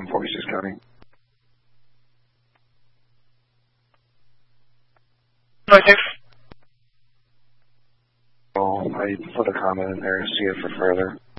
746 County. I put a comment in there to see it for further.